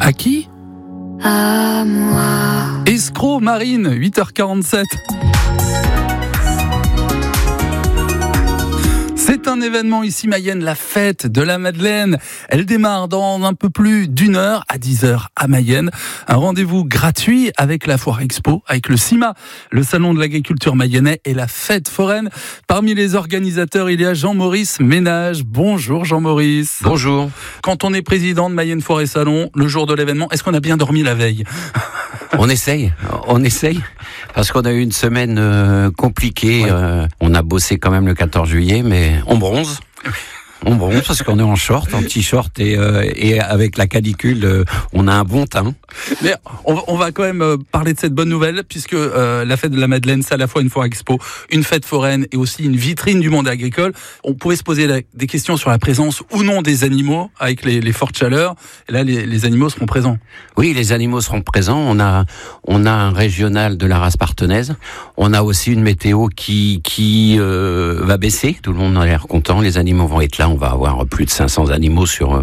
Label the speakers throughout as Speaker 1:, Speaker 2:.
Speaker 1: À qui ?
Speaker 2: À moi.
Speaker 1: Escroc Marine, 8h47. C'est un événement ici Mayenne, la fête de la Madeleine. Elle démarre dans un peu plus d'une heure à 10h à Mayenne. Un rendez-vous gratuit avec la Foire Expo, avec le CIMA, le Salon de l'Agriculture mayennais et la fête foraine. Parmi les organisateurs, il y a Jean-Maurice Ménage. Bonjour Jean-Maurice.
Speaker 3: Bonjour.
Speaker 1: Quand on est président de Mayenne Foire et Salon, le jour de l'événement, est-ce qu'on a bien dormi la veille ?
Speaker 3: On essaye, parce qu'on a eu une semaine compliquée.
Speaker 1: Ouais.
Speaker 3: On a bossé quand même le 14 juillet, mais on bronze. On bronze parce qu'on est en short, en t-shirt et avec la canicule, on a un bon teint.
Speaker 1: Mais on va quand même parler de cette bonne nouvelle puisque la fête de la Madeleine, c'est à la fois une foire expo, une fête foraine et aussi une vitrine du monde agricole. On pouvait se poser des questions sur la présence ou non des animaux avec les fortes chaleurs. Et là, les animaux seront présents.
Speaker 3: Oui, les animaux seront présents. On a un régional de la race partenaise. On a aussi une météo qui va baisser. Tout le monde a l'air content. Les animaux vont être là. On va avoir plus de 500 animaux sur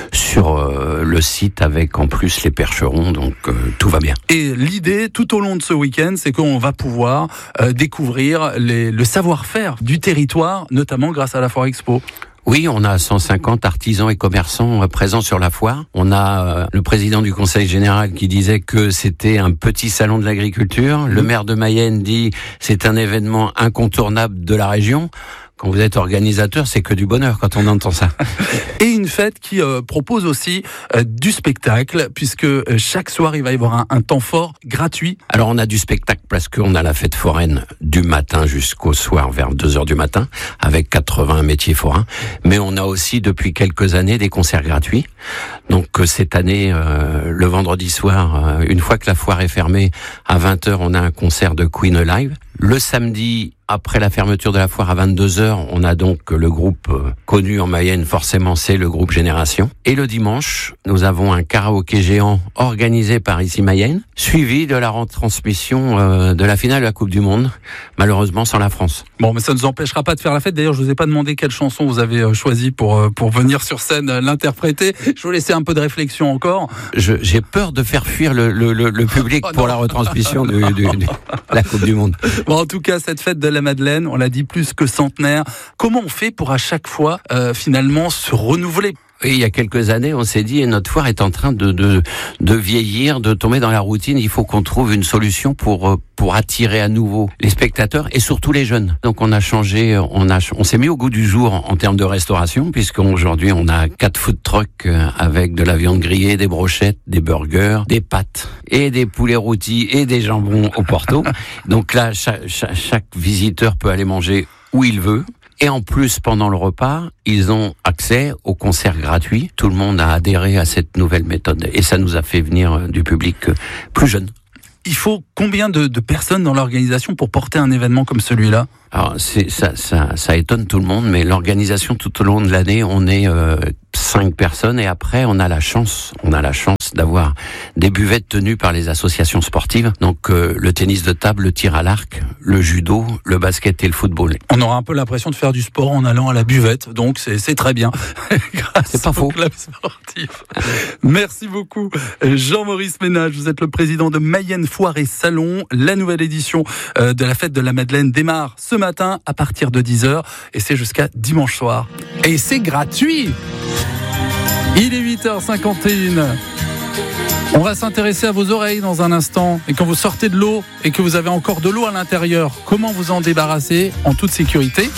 Speaker 3: le site avec en plus les percherons, donc tout va bien.
Speaker 1: Et l'idée, tout au long de ce week-end, c'est qu'on va pouvoir découvrir le savoir-faire du territoire, notamment grâce à la Foire Expo.
Speaker 3: Oui, on a 150 artisans et commerçants présents sur la foire. On a le président du conseil général qui disait que c'était un petit salon de l'agriculture. Le maire de Mayenne dit c'est un événement incontournable de la région. Quand vous êtes organisateur, c'est que du bonheur quand on entend ça.
Speaker 1: Et une fête qui propose aussi du spectacle, puisque chaque soir, il va y avoir un temps fort gratuit.
Speaker 3: Alors, on a du spectacle parce qu'on a la fête foraine du matin jusqu'au soir vers 2h du matin, avec 80 métiers forains. Mais on a aussi, depuis quelques années, des concerts gratuits. Donc, cette année, le vendredi soir, une fois que la foire est fermée, à 20h, on a un concert de Queen Alive. Le samedi, après la fermeture de la foire à 22h, on a donc le groupe connu en Mayenne, forcément c'est le groupe Génération. Et le dimanche, nous avons un karaoké géant organisé par ici Mayenne, suivi de la retransmission de la finale de la Coupe du Monde, malheureusement sans la France.
Speaker 1: Bon, mais ça ne nous empêchera pas de faire la fête. D'ailleurs, je ne vous ai pas demandé quelle chanson vous avez choisi pour venir sur scène l'interpréter. Je vais vous laisser un peu de réflexion encore.
Speaker 3: J'ai peur de faire fuir le public pour la retransmission de la Coupe du Monde.
Speaker 1: Bon, en tout cas, cette fête de la Madeleine, on l'a dit, plus que centenaire. Comment on fait pour à chaque fois, finalement, se renouveler ?
Speaker 3: Et il y a quelques années, on s'est dit, notre foire est en train de vieillir, de tomber dans la routine. Il faut qu'on trouve une solution pour attirer à nouveau les spectateurs et surtout les jeunes. Donc on a changé, on s'est mis au goût du jour en termes de restauration, puisqu'aujourd'hui on a 4 food trucks avec de la viande grillée, des brochettes, des burgers, des pâtes et des poulets rôtis et des jambons au Porto. Donc là, chaque visiteur peut aller manger où il veut. Et en plus, pendant le repas, ils ont accès aux concerts gratuits. Tout le monde a adhéré à cette nouvelle méthode. Et ça nous a fait venir du public plus jeune.
Speaker 1: Il faut combien de personnes dans l'organisation pour porter un événement comme celui-là ?
Speaker 3: Alors, ça étonne tout le monde, mais l'organisation tout au long de l'année, on est 5 personnes et après, on a la chance d'avoir des buvettes tenues par les associations sportives. Donc, le tennis de table, le tir à l'arc, le judo, le basket et le football.
Speaker 1: On aura un peu l'impression de faire du sport en allant à la buvette, donc c'est très bien. Grâce
Speaker 3: c'est pas faux.
Speaker 1: Au club sportif. Merci beaucoup, Jean-Maurice Ménage. Vous êtes le président de Mayenne Foire et Salon. La nouvelle édition de la fête de la Madeleine démarre ce matin à partir de 10h et c'est jusqu'à dimanche soir. Et c'est gratuit. Il est 8h51. On va s'intéresser à vos oreilles dans un instant. Et quand vous sortez de l'eau et que vous avez encore de l'eau à l'intérieur, comment vous en débarrasser en toute sécurité ?